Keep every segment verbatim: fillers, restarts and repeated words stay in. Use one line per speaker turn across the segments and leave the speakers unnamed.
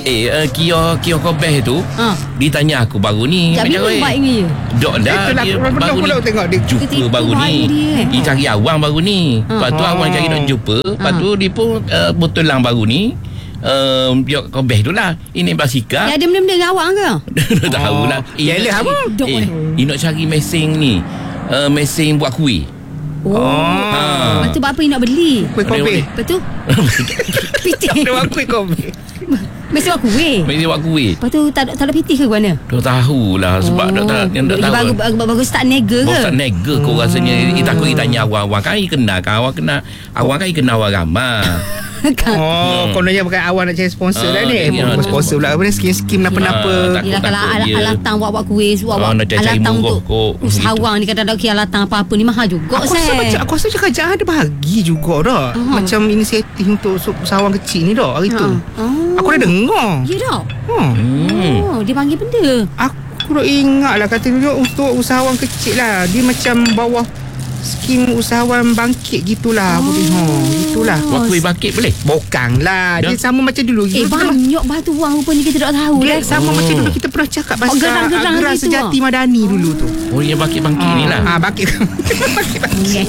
Eh uh, Kia Kia Kobeh tu ha. Dia tanya aku baru ni.
Tak bila buat ni.
Dok dah dia baru ni
tengok dia
jumpa baru ni. Dia, dia cari awang baru ni. Ha. Lepas tu ha. awang cari nak jumpa. Lepas tu dia pun uh, botolang baru ni. Um, Biar Kobeh tu lah. Ini basikal.
Dia ada benda-benda dengan awang ke?
Tak tahulah.
Yalah apa?
Eh, dia nak cari mesin ni. Uh, mesin buat kuih.
Oh. Ha. Lepas tu apa yang nak beli?
Kuih Kobeh.
Lepas tu? Pitih.
Dia buat kuih Kobeh.
Mesin buat kuih.
Mesin buat kuih.
Lepas tu tak, tak ada pitih ke mana?
Tak tahulah. Sebab oh. tak, tak, tak tahu.
Baru, baru, baru start nega ke?
Baru start nega hmm. kau rasanya. Dia takut dia tanya awang-awang. Kan dia kenal kan? Awang kenal. Awang kan dia kenal awang ramah.
Oh, kononnya bukan awak nak cari sponsor dah ni. Sponsor pula apa ni, skim-skim apa-apa.
Yelah kalau alatang buat-buat kuih, buat alatang untuk usahawan ni kadang-kadang kira alatang apa-apa ni mahal juga.
Aku rasa macam aku rasa kerajaan ada bahagi juga dah. Macam inisiatif untuk usahawan kecil ni dah hari tu. Aku dah dengar.
Ya dah. Oh, dia panggil benda.
Aku dah ingat lah kata dia untuk usahawan kecil lah. Dia macam bawah skim usahawan bangkit gitulah. Oh. Ha, gitulah.
Buat kuih bangkit boleh?
Bukanlah. Dia sama macam dulu.
Eh, banyak batu wang rupanya kita tak tahu.
Dia
dah.
sama
oh.
macam dulu kita pernah cakap pasal
oh, gerang-gerang
Gerak
gitu
Sejati
lah.
Madani
oh.
dulu tu.
Oh, yang bangkit-bangkit ni lah.
Ah, bangkit. Bangkit-bangkit.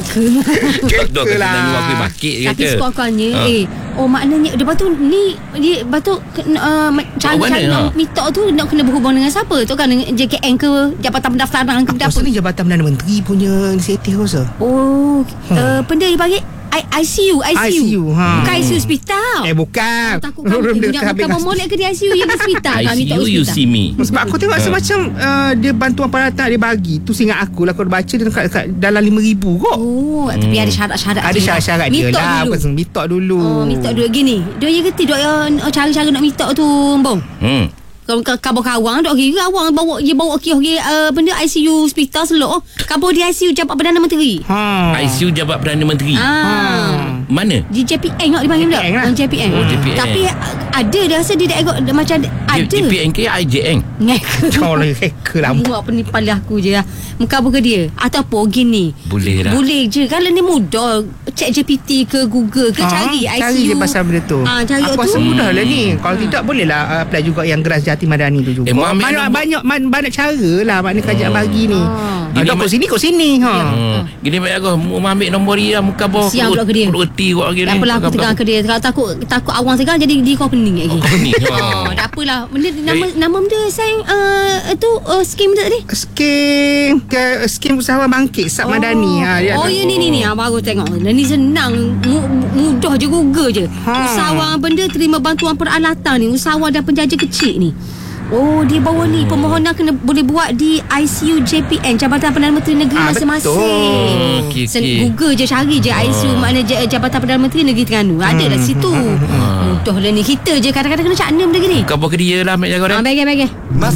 Dok kena buat kuih bangkit kata.
Tapi sekurang-kurangnya eh oh maknanya lepas tu ni dia lepas tu uh, cara-cara nak mitok tu nak kena berhubung dengan siapa? Tu kan dengan J K N ke Jabatan Pendaftaran ke
apa? Apa ni Jabatan Perdana Menteri punya inisiatif rasa.
Oh, hmm. uh, benda dia panggil I, ICU ICU, ICU ha. Bukan I C U hospital.
Eh bukan.
Takut kan budak bukan memolek ke di I C U yang di hospital.
I C U you see me.
Sebab aku tengok rasa macam uh, dia bantuan peralatan dia bagi. Tu seingat aku lah kalau baca dia dekat, dekat dalam lima ribu kot.
Oh, hmm. tapi ada syarat-syarat.
Ada syarat-syarat dia lah. Dulu. Mitok dulu.
Oh, mitok dulu gini. Dia ya kerti dok uh, cara-cara nak mitok tu, Bong. Hmm. Kalau kabur kawang dok kira awang bawa dia bawa kira uh, benda I C U hospital selok kabur di I C U Jabatan Perdana Menteri.
Ha. I C U Jabatan Perdana Menteri. Ha. ha. Mana?
Di J P N kau dipanggil tak? Oh, J P N.
Oh, J P N.
Tapi ada dia rasa dia dah macam ada.
J P N ke I J N?
Kau lagi hacker lah.
Buat penipuan aku je lah. Muka apa ke dia? Ataupun gini.
Boleh lah.
Boleh je. Kalau ni mudah. Cek G P T ke Google ke ha, cari I C U.
Cari je pasal benda tu.
Ha, cari
aku rasa mudah lah ni. Kalau ha. tidak bolehlah uh, apply juga yang Gerak Sejati Madani tu juga. Eh, banyak, banyak, banyak, banyak cara lah maknanya kerajaan hmm. bagi ni. Ha. Ada kat sini, kat sini. Ha.
Hmm. Gini baik aku. Mau ambil nombor dia. Muka bawah.
Siang pula ke dia.
Roti kot lagi ni.
Tak apalah aku tegang ke dia. Kalau takut takut awang tegang jadi di kau pening lagi.
Pening.
Oh, tak apalah. Benda, nama, nama benda sayang uh, tu uh, skim tu tadi?
Skim. Ke, skim usahawan bangkit. Sab oh. Madani. Ha,
oh, ya ni ni ni. Ha, baru tengok. Ni senang. Mudah je Google je. Ha. Usahawan benda terima bantuan peralatan ni. Usahawan dan penjaja kecil ni. Oh, dia bawa ni permohonan kena boleh buat di I C U J P N Jabatan Perdana Menteri Negeri ah, masing-masing. Okay, okay. Google je cari je I C U oh. makna Jabatan Perdana Menteri Negeri Terengganu. Ada hmm. lah situ. Hmm. Mudah lah ni kita je kadang-kadang kena caknem lagi ni.
Kau bawa ke dia lah Mek Jaga.
Ah, baik baik.